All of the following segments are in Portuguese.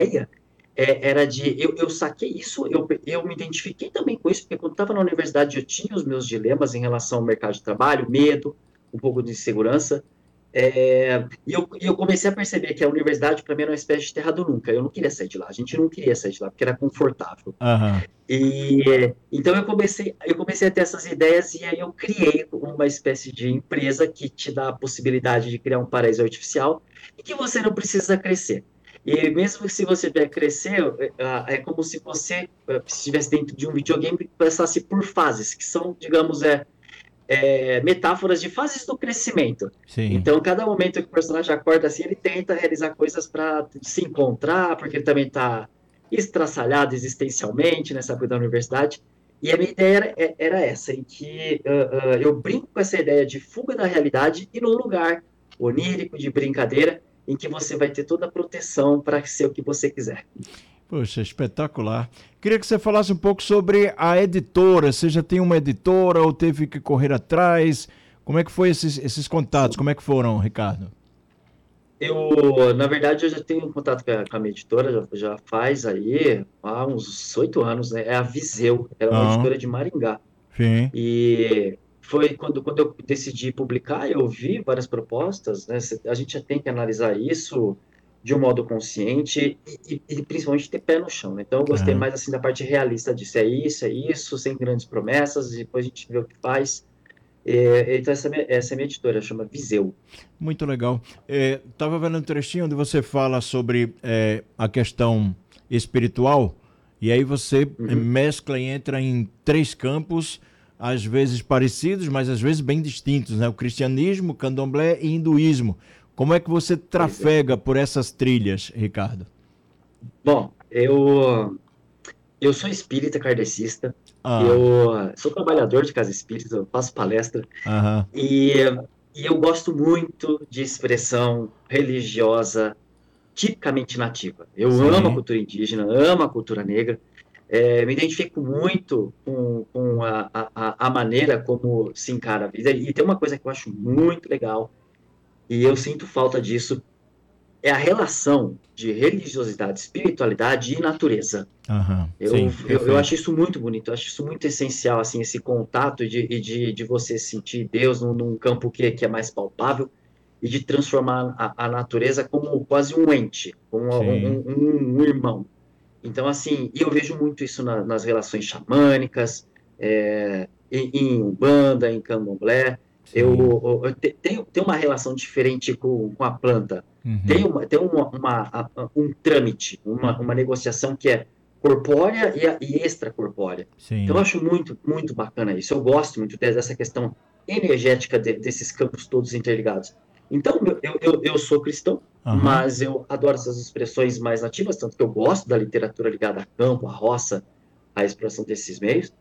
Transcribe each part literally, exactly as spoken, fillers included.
é, era de... Eu, eu saquei isso, eu, eu me identifiquei também com isso, porque quando estava na universidade eu tinha os meus dilemas em relação ao mercado de trabalho, medo, um pouco de insegurança. É, e eu, e eu comecei a perceber que a universidade, para mim, era uma espécie de terra do nunca. Eu não queria sair de lá, a gente não queria sair de lá, porque era confortável. Aham. E então eu comecei, eu comecei a ter essas ideias e aí eu criei uma espécie de empresa que te dá a possibilidade de criar um paraíso artificial e que você não precisa crescer. E mesmo se você vier crescer, é, é como se você é, estivesse dentro de um videogame e passasse por fases, que são, digamos, é, é, metáforas de fases do crescimento. Sim. Então, cada momento que o personagem acorda assim, ele tenta realizar coisas para se encontrar, porque ele também está estraçalhado existencialmente nessa coisa da universidade. E a minha ideia era, é, era essa, em que uh, uh, eu brinco com essa ideia de fuga da realidade e num lugar onírico, de brincadeira, em que você vai ter toda a proteção para ser o que você quiser. Poxa, espetacular. Queria que você falasse um pouco sobre a editora. Você já tem uma editora ou teve que correr atrás? Como é que foi esses, esses contatos? Sim. Como é que foram, Ricardo? Eu, na verdade, eu já tenho contato com a, com a minha editora, já, já faz aí há uns oito anos, né? É a Viseu, ela é uma Ah, editora de Maringá. sim. E foi quando, quando eu decidi publicar, eu vi várias propostas, né? A gente já tem que analisar isso de um modo consciente e, e, e principalmente ter pé no chão, né? Então, eu gostei Aham. mais assim da parte realista disso. É isso, é isso, sem grandes promessas, e depois a gente vê o que faz. É, então, essa, é minha- essa é a minha editora, chama Viseu. Muito legal. Estava vendo um trechinho onde você fala sobre é, a questão espiritual, e aí você eh, Uhum. mescla e entra em três campos, às vezes parecidos, mas às vezes bem distintos, né? O cristianismo, candomblé e hinduísmo. Como é que você Pois é. trafega por essas trilhas, Ricardo? Bom, eu, eu sou espírita kardecista, Ah, eu sou trabalhador de casa espírita, eu faço palestra, aham, e, e eu gosto muito de expressão religiosa tipicamente nativa. Eu amo a sim, cultura indígena, amo a cultura negra, é, me identifico muito com, com a, a, a maneira como se encara a vida, e tem uma coisa que eu acho muito legal, e eu sinto falta disso, é a relação de religiosidade, espiritualidade e natureza. aham, Eu, sim, eu, eu acho perfeito. isso muito bonito, eu acho isso muito essencial, assim, esse contato de, de, de você sentir Deus num, num campo que, que é mais palpável e de transformar a, a natureza como quase um ente, como um, Sim, um, um um irmão. Então, assim, e eu vejo muito isso na- nas relações xamânicas, é, em, em Umbanda, em Candomblé. Eu, sim. eu, eu te- tenho, tenho uma relação diferente com, com a planta. Tem, Uhum, uma, tem uma, uma- a- a- um trâmite, uma, uma negociação que é corpórea e, a- e extracorpórea. Então, eu sim. acho muito, muito bacana isso. Eu gosto muito de- dessa questão energética de- desses campos todos interligados. Então, eu, eu, eu sou cristão, Aham. mas eu adoro essas expressões mais nativas, tanto que eu gosto da literatura ligada a campo, a roça, a exploração desses meios.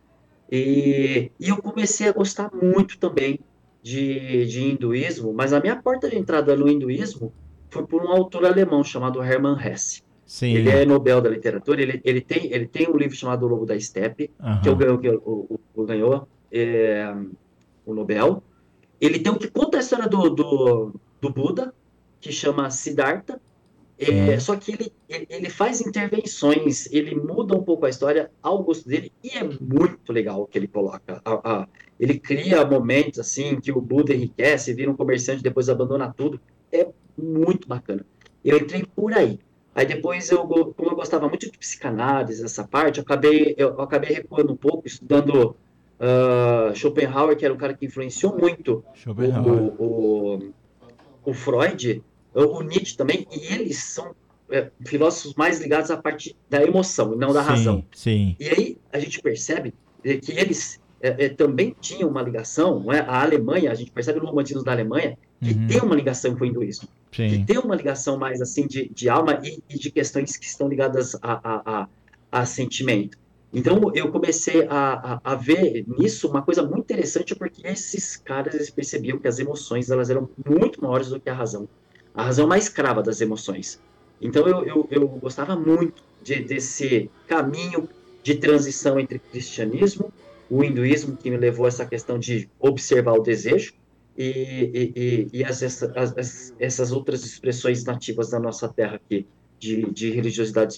E, e eu comecei a gostar muito também de, de hinduísmo, mas a minha porta de entrada no hinduísmo foi por um autor alemão chamado Hermann Hesse. Ele Sim. é Nobel da literatura, ele, ele, tem, ele tem um livro chamado O Lobo da Estepe, que eu, Aham. ganho- que eu- o, o, ganhou é, o Nobel. Ele tem um que conta a história do, do, do Buda, que chama Siddhartha, é, Sim. só que ele, ele, ele faz intervenções, ele muda um pouco a história ao gosto dele, e é muito legal o que ele coloca. A, a, ele cria momentos assim que o Buda enriquece, vira um comerciante, depois abandona tudo. É muito bacana. Eu entrei por aí. Aí depois, eu, como eu gostava muito de psicanálise, essa parte, eu acabei, eu acabei recuando um pouco, estudando uh, Schopenhauer, que era um cara que influenciou muito Schopenhauer. o, o, o Freud, o Nietzsche também, e eles são é, filósofos mais ligados à parte da emoção e não da Sim, razão. sim. E aí a gente percebe é, que eles é, é, também tinham uma ligação, não é? A Alemanha, a gente percebe no romantismo da Alemanha, que tem Uhum. uma ligação com o hinduísmo, que Sim. tem uma ligação mais assim de, de alma e, e, de questões que estão ligadas a, a, a, a sentimento. Então eu comecei a, a, a, ver nisso uma coisa muito interessante, porque esses caras eles percebiam que as emoções elas eram muito maiores do que a razão. A razão é uma escrava das emoções. Então eu, eu, eu gostava muito de, desse caminho de transição entre cristianismo, o hinduísmo, que me levou a essa questão de observar o desejo, e, e, e, e as, as, as, essas outras expressões nativas da nossa terra aqui, de, de religiosidade